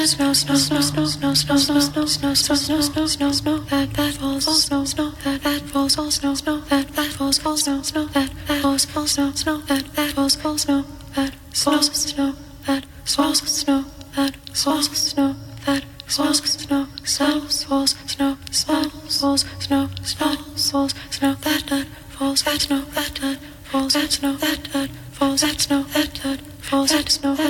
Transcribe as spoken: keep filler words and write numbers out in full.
Snow, snow, snow, snow, snow, snow, snow, snow, snow, snow, snow, snow, snow, snow, that that falls, snow, snow, that that falls, snow, snow, that that falls, snow, snow, that that falls, snow, snow, that that falls, snow, that snow, snow, that falls, snow, that falls, snow, that falls, snow, falls, falls, snow, falls, falls, snow, falls, falls, snow, that that falls, that snow, that that falls, that snow, that that falls, that snow, that that falls, that snow, that